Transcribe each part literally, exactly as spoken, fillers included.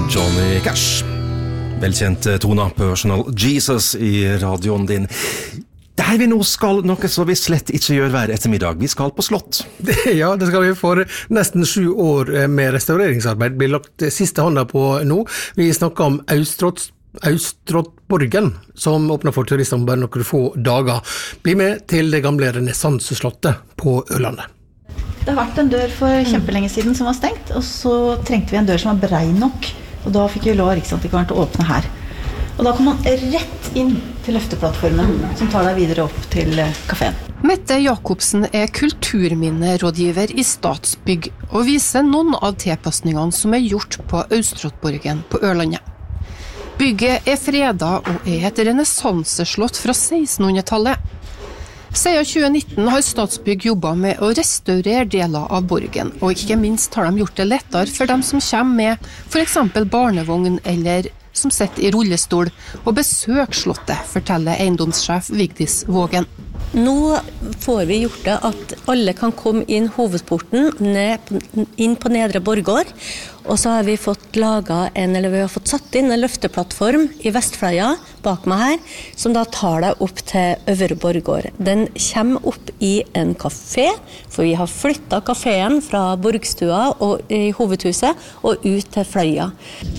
Johnny Cash. Velkjent tona Personal Jesus i radioen din. Der vi nå skal noe så vi slett ikke gjør hver ettermiddag. Vi skal på slott. Ja, det skal vi for nesten sju år med restaureringsarbeid. Blir lagt siste hånda på nå. Vi snakker om Austrått Austråttborgen, som åpner for turister om bare noen få dager. Bli med til det gamle renessanseslottet på Ørlandet. Det har vært en dør for kjempelenge siden som var stengt, og så trengte vi en dør som var brei nok, og da fikk vi lov av Riksantikvaren til å åpne her. Og da kom man rett inn til løfteplattformen, som tar deg videre opp til kaféen. Mette Jakobsen er kulturminnerådgiver i Statsbygg, og viser noen av tilpasningene som er gjort på Austråttborgen på Ørlandet. Bygget er fredet og er et renessanseslott fra sekstenhundretallet. Siden tjue nitten har Statsbygg jobbet med å restaurere deler av borgen, og ikke minst har de gjort det lettere for dem som kommer med for eksempel barnevogn eller som sitter i rullestol og besøker slottet, forteller eiendomssjef Vigdis Vågen. Nå får vi gjort det at alle kan komme inn hovedporten, ned, inn på Nedre Borggård, og så har vi fått laget en, eller vi har fått satt inn en løfteplattform i Vestfløya, bak meg her, som da tar deg opp til Øvre Borggård. Den kommer opp i en kafé, for vi har flyttet kaféen fra Borgstua og, i hovedhuset og ut til Fløya.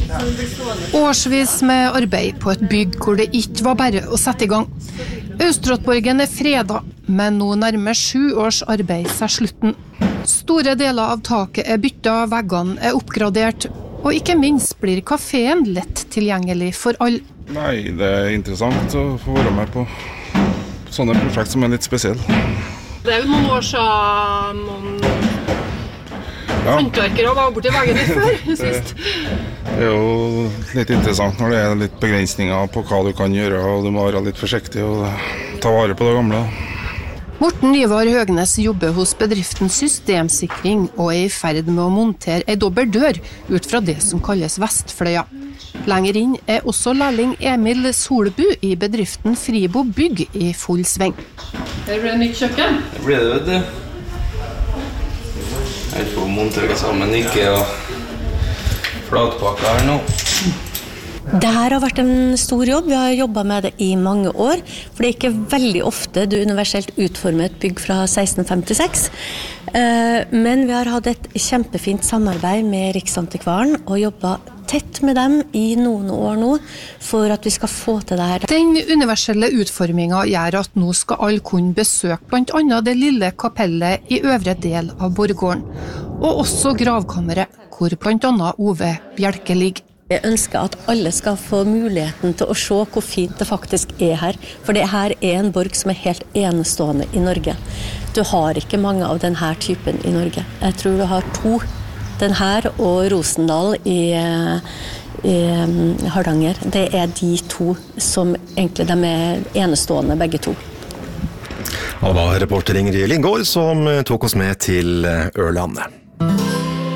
Årsvis med arbeid på et bygg hvor det ikke var bare å sette i gang. Austråttborgen er fredet, men nå nærmer sju års arbeid seg slutten. Store deler av taket er byttet, veggene er oppgradert, og ikke minst blir kaféen lett tilgjengelig for alle. Nei, det er interessant å få være med på sånne prosjekt som er litt spesielle. Det er jo noen år siden noen ja. Håndverkere var borti veggen litt før, sist. Det er jo litt interessant når det er litt begrensninger på hva du kan gjøre, og du må være litt forsiktig og ta vare på det gamle. Morten Ivar Høgnes jobber hos bedriften Systemsikring og er i ferd med å montere en dobbel dør ut fra det som kalles Vestfløya. Lenger inn er også lærling Emil Solbu i bedriften Fribo Bygg i full sving. Her blir det nytt kjøkken. Det blir det, vet du. Jeg får montere sammen ikke og flatpakka her nå. Det her har vært en stor jobb. Vi har jobbet med det i mange år, for det er ikke veldig ofte du universelt utformer et bygg fra seksten femtiseks. Men vi har hatt et kjempefint samarbeid med Riksantikvaren og jobbet tett med dem i noen år nå for at vi skal få til det her. Den universelle utformingen gjør at nå skal alle kunne besøke blant annet det lille kapellet i øvre del av borggården, og også gravkammeret, hvor blant annet Ove Bjelke ligger. Jeg ønsker at alle skal få muligheten til å se hvor fint det faktisk er her. For det her er en borg som er helt enestående i Norge. Du har ikke mange av denne typen i Norge. Jeg tror du har to. Den her og Rosendal i, i Hardanger. Det er de to som egentlig de er enestående begge to. Det var reporter Ingrid Lindgård som tok oss med til Ørlandet.